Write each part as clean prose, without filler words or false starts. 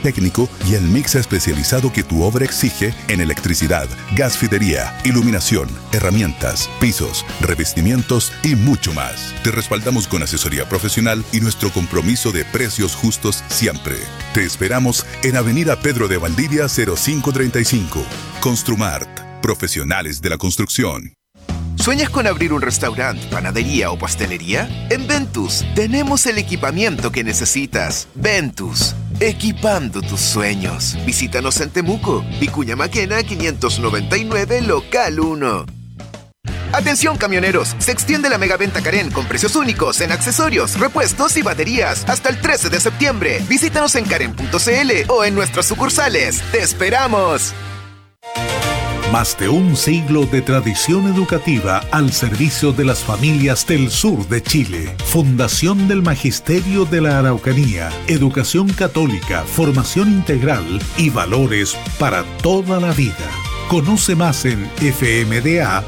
técnico y el mix especializado que tu obra exige en electricidad, gasfidería, iluminación, herramientas, pisos, revestimientos y mucho más. Te respaldamos con asesoría profesional y nuestro compromiso de precios justos siempre. Te esperamos en Avenida Pedro de Valdivia 0535. Construmart, profesionales de la construcción. ¿Sueñas con abrir un restaurante, panadería o pastelería? En Ventus tenemos el equipamiento que necesitas. Ventus, equipando tus sueños. Visítanos en Temuco, Vicuña Maquena 599, local 1. Atención camioneros, se extiende la megaventa Karen con precios únicos en accesorios, repuestos y baterías hasta el 13 de septiembre. Visítanos en karen.cl o en nuestras sucursales. ¡Te esperamos! Más de un siglo de tradición educativa al servicio de las familias del sur de Chile. Fundación del Magisterio de la Araucanía. Educación católica, formación integral y valores para toda la vida. Conoce más en fmda.cl.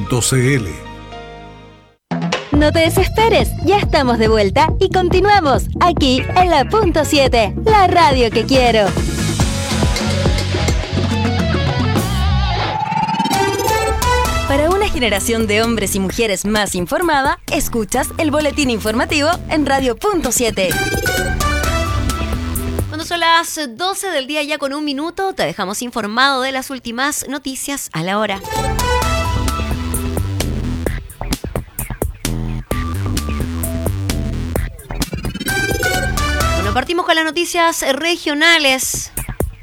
No te desesperes, ya estamos de vuelta y continuamos aquí en la Punto 7, la radio que quiero. Para una generación de hombres y mujeres más informada, escuchas el boletín informativo en Radio Punto 7. Cuando son las 12 del día ya con un minuto, te dejamos informado de las últimas noticias a la hora. Bueno, partimos con las noticias regionales.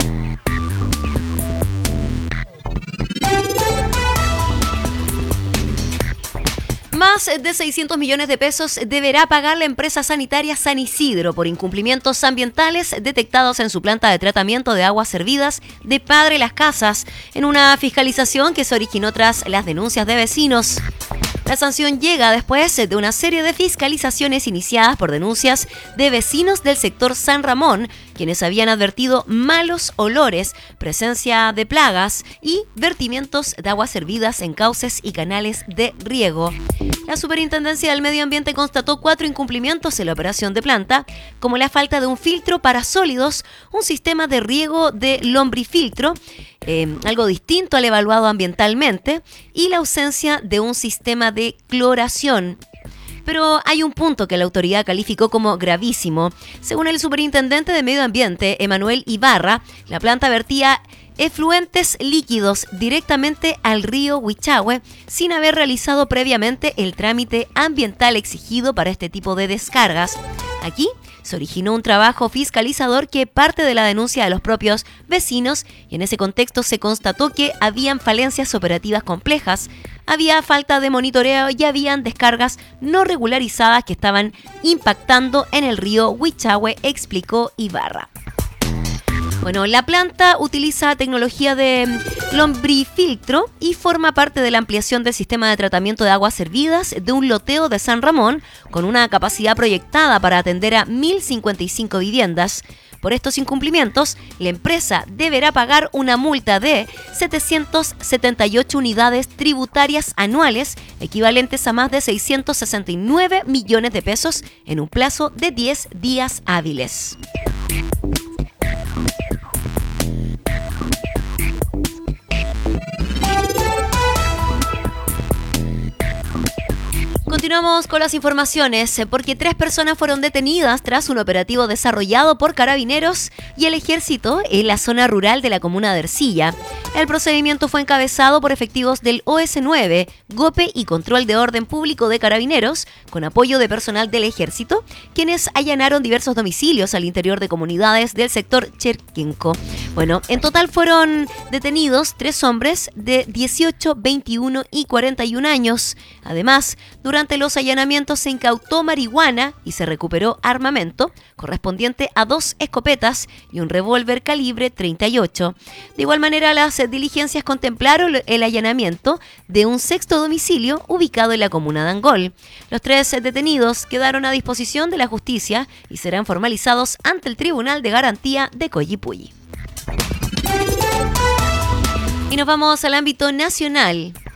Más de 600 millones de pesos deberá pagar la empresa sanitaria San Isidro por incumplimientos ambientales detectados en su planta de tratamiento de aguas servidas de Padre Las Casas, en una fiscalización que se originó tras las denuncias de vecinos. La sanción llega después de una serie de fiscalizaciones iniciadas por denuncias de vecinos del sector San Ramón, quienes habían advertido malos olores, presencia de plagas y vertimientos de aguas servidas en cauces y canales de riego. La Superintendencia del Medio Ambiente constató 4 incumplimientos en la operación de planta, como la falta de un filtro para sólidos, un sistema de riego de lombrifiltro, algo distinto al evaluado ambientalmente, y la ausencia de un sistema de cloración. Pero hay un punto que la autoridad calificó como gravísimo. Según el superintendente de Medio Ambiente, Emanuel Ibarra, la planta vertía efluentes líquidos directamente al río Huichahue sin haber realizado previamente el trámite ambiental exigido para este tipo de descargas. Aquí se originó un trabajo fiscalizador que parte de la denuncia de los propios vecinos, y en ese contexto se constató que habían falencias operativas complejas, había falta de monitoreo y habían descargas no regularizadas que estaban impactando en el río Huichahue, explicó Ibarra. Bueno, la planta utiliza tecnología de lombrifiltro y forma parte de la ampliación del sistema de tratamiento de aguas servidas de un loteo de San Ramón, con una capacidad proyectada para atender a 1.055 viviendas. Por estos incumplimientos, la empresa deberá pagar una multa de 778 unidades tributarias anuales, equivalentes a más de 669 millones de pesos, en un plazo de 10 días hábiles. Continuamos con las informaciones, porque 3 personas fueron detenidas tras un operativo desarrollado por Carabineros y el Ejército en la zona rural de la comuna de Ercilla. El procedimiento fue encabezado por efectivos del OS9, GOPE y Control de Orden Público de Carabineros, con apoyo de personal del Ejército, quienes allanaron diversos domicilios al interior de comunidades del sector Cherquenco. Bueno, en total fueron detenidos 3 hombres de 18, 21 y 41 años. Además, durante los allanamientos se incautó marihuana y se recuperó armamento correspondiente a 2 escopetas y un revólver calibre 38. De igual manera, las diligencias contemplaron el allanamiento de un 6º domicilio ubicado en la comuna de Angol. Los 3 detenidos quedaron a disposición de la justicia y serán formalizados ante el Tribunal de Garantía de Coyipulli. Y nos vamos al ámbito nacional,